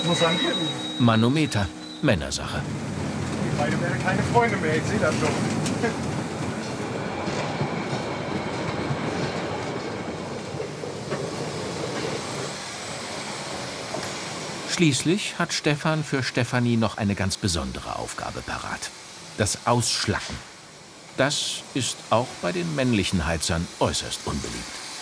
Muss an dir liegen. Manometer, Männersache. Die beiden wären keine Freunde mehr, ich sehe das schon. Schließlich hat Stefan für Stefanie noch eine ganz besondere Aufgabe parat. Das Ausschlacken. Das ist auch bei den männlichen Heizern äußerst unbeliebt.